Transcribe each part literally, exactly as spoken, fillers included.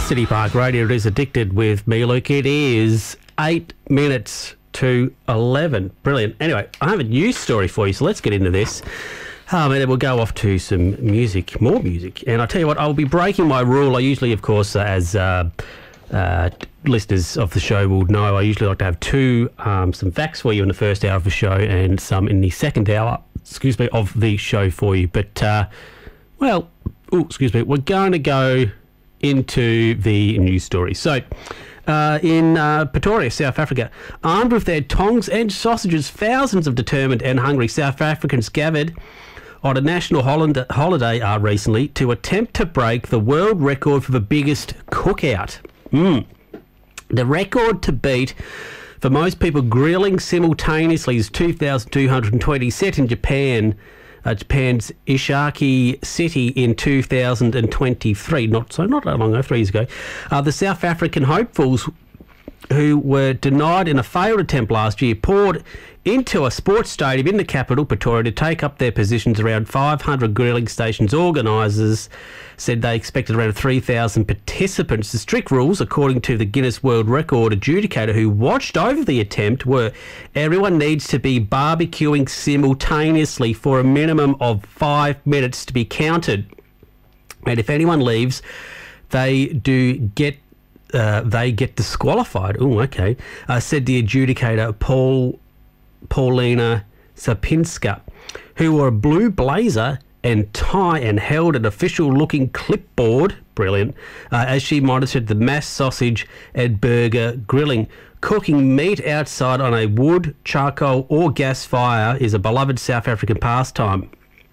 City Park Radio. It is Addicted with me, Luke. It is eight minutes to eleven. Brilliant. Anyway, I have a news story for you, so let's get into this. Um, and then we'll go off to some music, more music. And I'll tell you what, I'll be breaking my rule. I usually, of course, uh, as uh, uh, listeners of the show will know, I usually like to have two, um, some facts for you in the first hour of the show and some in the second hour, excuse me, of the show for you. But, uh, well, ooh, excuse me, we're going to go into the news story. So, uh, in uh, Pretoria, South Africa, armed with their tongs and sausages, thousands of determined and hungry South Africans gathered on a national holiday, holiday uh, recently to attempt to break the world record for the biggest cookout. Mm. The record to beat for most people grilling simultaneously is two thousand two hundred twenty, set in Japan. Uh, Japan's Ishiki City in two thousand twenty-three, not so not that long ago, three years ago. Uh, the South African hopefuls, who were denied in a failed attempt last year, poured into a sports stadium in the capital, Pretoria, to take up their positions. Around five hundred grilling stations. Organisers said they expected around three thousand participants. The strict rules, according to the Guinness World Record adjudicator who watched over the attempt, were everyone needs to be barbecuing simultaneously for a minimum of five minutes to be counted. And if anyone leaves, they do get uh, they get disqualified. Oh, okay. Uh, said the adjudicator, Paul Paulina Sapinska, who wore a blue blazer and tie and held an official-looking clipboard, brilliant, uh, as she monitored the mass sausage and burger grilling. Cooking meat outside on a wood, charcoal or gas fire is a beloved South African pastime.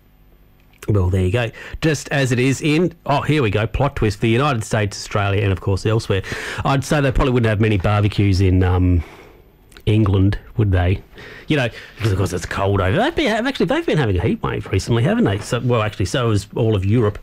Well, there you go. Just as it is in, oh, here we go, plot twist, the United States, Australia, and, of course, elsewhere. I'd say they probably wouldn't have many barbecues in um, England, would they? You know, because of course it's cold over. They've been actually they've been having a heat wave recently, haven't they? So, well, actually, so has all of Europe.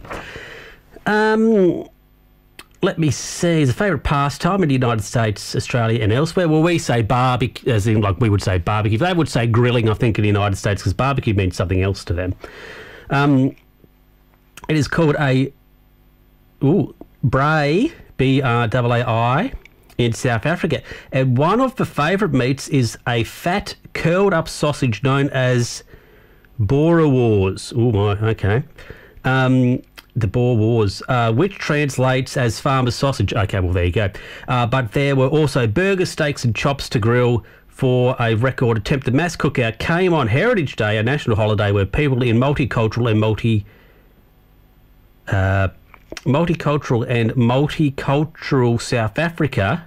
Um, let me see. Is a favourite pastime in the United States, Australia, and elsewhere? Well, we say barbecue, as in like we would say barbecue. They would say grilling, I think, in the United States, because barbecue means something else to them. Um, it is called a ooh braai, B R A A I. In South Africa, and one of the favourite meats is a fat curled up sausage known as boerewors. Oh my, okay. Um, the boerewors, uh, which translates as farmer's sausage. Okay, well there you go. Uh, but there were also burger, steaks and chops to grill for a record attempt. The mass cookout came on Heritage Day, a national holiday where people in multicultural and multi... Uh, multicultural and multicultural South Africa,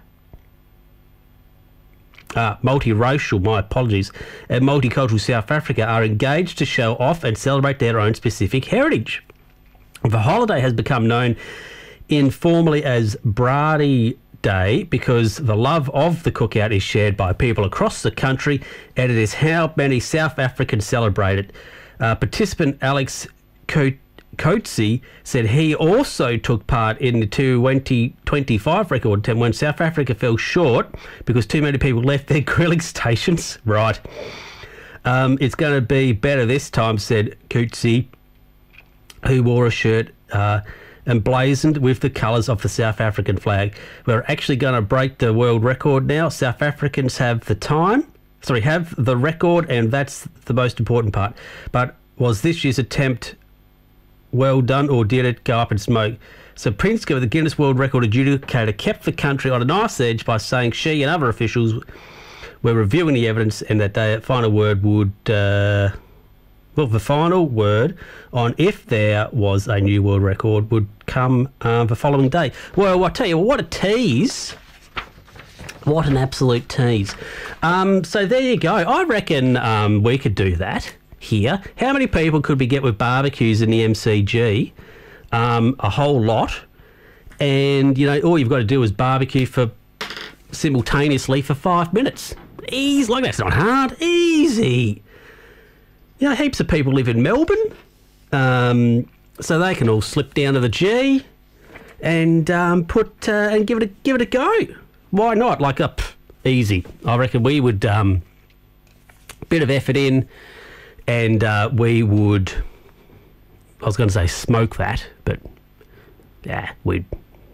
uh, multiracial, my apologies, and multicultural South Africa are engaged to show off and celebrate their own specific heritage. The holiday has become known informally as Braai Day because the love of the cookout is shared by people across the country, and it is how many South Africans celebrate it. Uh, participant Alex Cote Coetzee said he also took part in the twenty twenty-five record attempt when South Africa fell short because too many people left their grilling stations. Right. Um, it's going to be better this time, said Coetzee, who wore a shirt uh, emblazoned with the colours of the South African flag. We're actually going to break the world record now. South Africans have the time, sorry, have the record, and that's the most important part. But was this year's attempt well done, or did it go up in smoke? So Pinsker, the Guinness World Record adjudicator, kept the country on a nice edge by saying she and other officials were reviewing the evidence and that the final word would, uh, well, the final word on if there was a new world record would come uh, the following day. Well, I tell you, what a tease. What an absolute tease. Um, so there you go. I reckon um, we could do that here. How many people could we get with barbecues in the M C G? Um, a whole lot. And, you know, all you've got to do is barbecue for simultaneously for five minutes. Easy, like that's not hard. Easy. You know, heaps of people live in Melbourne, um, so they can all slip down to the G and um, put uh, and give it a give it a go. Why not? Like, up, uh, easy. I reckon we would um, bit of effort in. And uh, we would, I was going to say smoke that, but yeah, we'd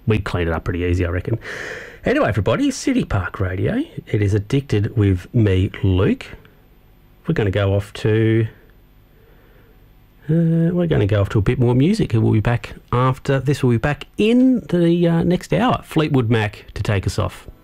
we clean it up pretty easy, I reckon. Anyway, everybody, City Park Radio. It is Addicted with me, Luke. We're going to go off to... Uh, we're going to go off to a bit more music, and we'll be back after this. We'll be back in the uh, next hour. Fleetwood Mac to take us off.